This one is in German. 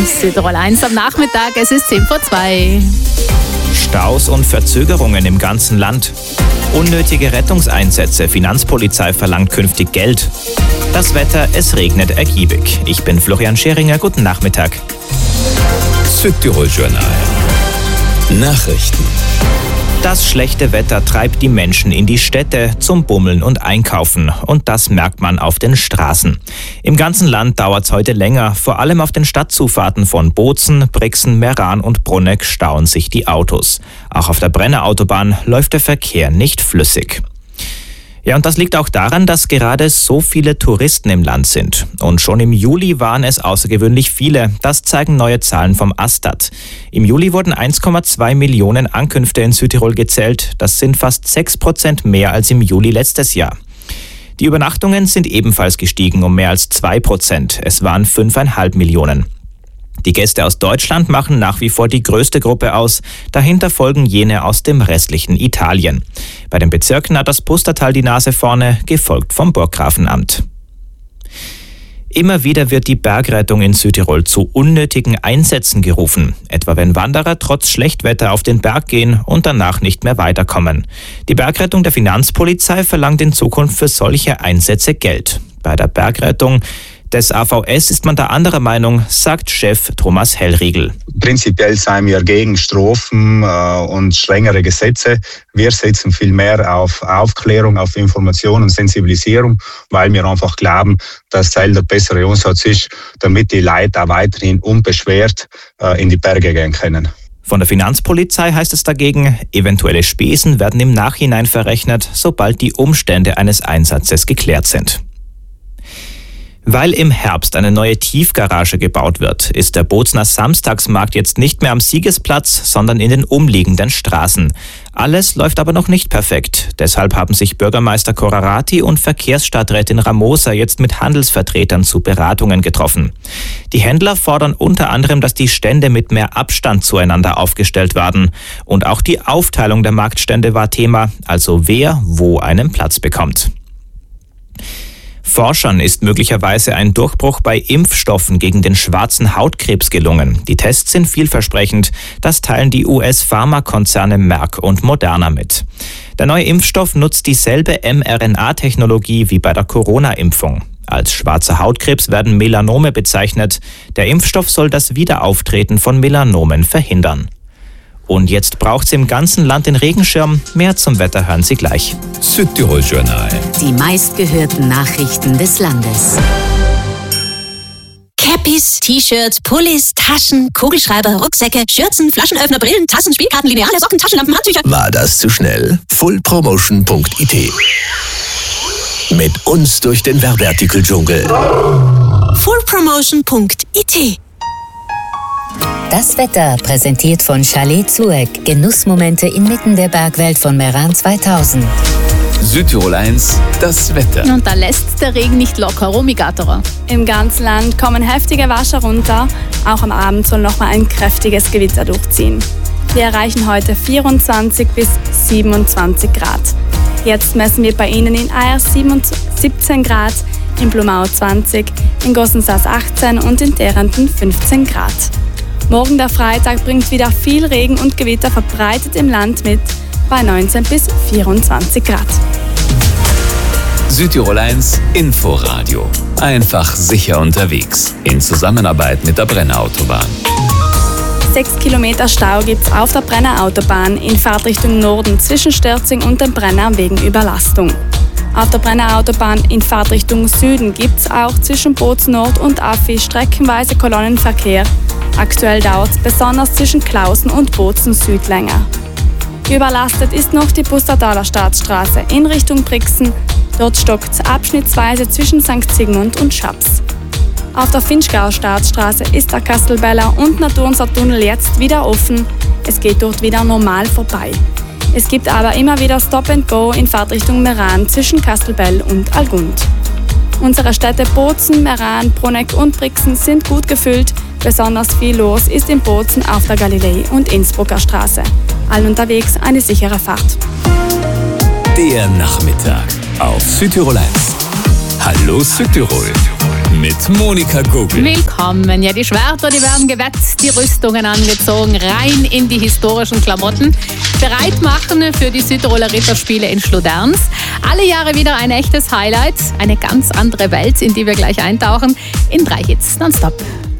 Südtirol 1 am Nachmittag, es ist 10:02. Staus und Verzögerungen im ganzen Land. Unnötige Rettungseinsätze, Finanzpolizei verlangt künftig Geld. Das Wetter, es regnet ergiebig. Ich bin Florian Scheringer, guten Nachmittag. Südtirol Journal. Nachrichten. Das schlechte Wetter treibt die Menschen in die Städte zum Bummeln und Einkaufen. Und das merkt man auf den Straßen. Im ganzen Land dauert es heute länger. Vor allem auf den Stadtzufahrten von Bozen, Brixen, Meran und Bruneck stauen sich die Autos. Auch auf der Brenner Autobahn läuft der Verkehr nicht flüssig. Ja, und das liegt auch daran, dass gerade so viele Touristen im Land sind. Und schon im Juli waren es außergewöhnlich viele. Das zeigen neue Zahlen vom Astat. Im Juli wurden 1,2 Millionen Ankünfte in Südtirol gezählt. Das sind fast 6% mehr als im Juli letztes Jahr. Die Übernachtungen sind ebenfalls gestiegen um mehr als 2%. Es waren 5,5 Millionen. Die Gäste aus Deutschland machen nach wie vor die größte Gruppe aus. Dahinter folgen jene aus dem restlichen Italien. Bei den Bezirken hat das Pustertal die Nase vorne, gefolgt vom Burggrafenamt. Immer wieder wird die Bergrettung in Südtirol zu unnötigen Einsätzen gerufen. Etwa wenn Wanderer trotz Schlechtwetter auf den Berg gehen und danach nicht mehr weiterkommen. Die Bergrettung der Finanzpolizei verlangt in Zukunft für solche Einsätze Geld. Bei der Bergrettung des AVS ist man da anderer Meinung, sagt Chef Thomas Hellriegel. Prinzipiell seien wir gegen Strafen und strengere Gesetze. Wir setzen viel mehr auf Aufklärung, auf Information und Sensibilisierung, weil wir einfach glauben, dass das der bessere Ansatz ist, damit die Leute auch weiterhin unbeschwert in die Berge gehen können. Von der Finanzpolizei heißt es dagegen, eventuelle Spesen werden im Nachhinein verrechnet, sobald die Umstände eines Einsatzes geklärt sind. Weil im Herbst eine neue Tiefgarage gebaut wird, ist der Bozener Samstagsmarkt jetzt nicht mehr am Siegesplatz, sondern in den umliegenden Straßen. Alles läuft aber noch nicht perfekt. Deshalb haben sich Bürgermeister Corrarati und Verkehrsstadträtin Ramosa jetzt mit Handelsvertretern zu Beratungen getroffen. Die Händler fordern unter anderem, dass die Stände mit mehr Abstand zueinander aufgestellt werden. Und auch die Aufteilung der Marktstände war Thema, also wer wo einen Platz bekommt. Forschern ist möglicherweise ein Durchbruch bei Impfstoffen gegen den schwarzen Hautkrebs gelungen. Die Tests sind vielversprechend. Das teilen die US-Pharmakonzerne Merck und Moderna mit. Der neue Impfstoff nutzt dieselbe mRNA-Technologie wie bei der Corona-Impfung. Als schwarzer Hautkrebs werden Melanome bezeichnet. Der Impfstoff soll das Wiederauftreten von Melanomen verhindern. Und jetzt braucht's im ganzen Land den Regenschirm. Mehr zum Wetter hören Sie gleich. Südtirol Journal. Die meistgehörten Nachrichten des Landes. Cappies, T-Shirts, Pullis, Taschen, Kugelschreiber, Rucksäcke, Schürzen, Flaschenöffner, Brillen, Tassen, Spielkarten, Lineale, Socken, Taschenlampen, Handtücher. War das zu schnell? fullpromotion.it. Mit uns durch den Werbeartikel-Dschungel. fullpromotion.it. Das Wetter präsentiert von Chalet Zueck. Genussmomente inmitten der Bergwelt von Meran 2000. Südtirol 1, das Wetter. Und da lässt der Regen nicht locker, Romy Gatterer. Im ganzen Land kommen heftige Wasser runter. Auch am Abend soll nochmal ein kräftiges Gewitter durchziehen. Wir erreichen heute 24 bis 27 Grad. Jetzt messen wir bei Ihnen in Eyr 17 Grad, in Blumau 20, in Gosensaas 18 und in Terenten 15 Grad. Morgen der Freitag bringt wieder viel Regen und Gewitter verbreitet im Land mit, bei 19 bis 24 Grad. Südtirol 1 Inforadio. Einfach sicher unterwegs. In Zusammenarbeit mit der Brenner Autobahn. 6 Kilometer Stau gibt es auf der Brenner Autobahn in Fahrtrichtung Norden zwischen Stürzing und dem Brenner wegen Überlastung. Auf der Brenner Autobahn in Fahrtrichtung Süden gibt es auch zwischen Bozen Nord und Affi streckenweise Kolonnenverkehr. Aktuell dauert es besonders zwischen Klausen und Bozen Süd länger. Überlastet ist noch die Pustertaler Staatsstraße in Richtung Brixen. Dort stockt es abschnittsweise zwischen St. Sigmund und Schaps. Auf der Finchgauer Staatsstraße ist der Kastelbeller und Naturunser Tunnel jetzt wieder offen. Es geht dort wieder normal vorbei. Es gibt aber immer wieder Stop and Go in Fahrtrichtung Meran zwischen Kastelbell und Algund. Unsere Städte Bozen, Meran, Bruneck und Brixen sind gut gefüllt. Besonders viel los ist in Bozen auf der Galilei- und Innsbrucker Straße. Allen unterwegs eine sichere Fahrt. Der Nachmittag auf Südtirol 1. Hallo Südtirol mit Monika Gugel. Willkommen. Ja, die Schwerter, die werden gewetzt, die Rüstungen angezogen, rein in die historischen Klamotten. Bereit machen für die Südtiroler Ritterspiele in Schluderns. Alle Jahre wieder ein echtes Highlight, eine ganz andere Welt, in die wir gleich eintauchen. In 3 Hits nonstop.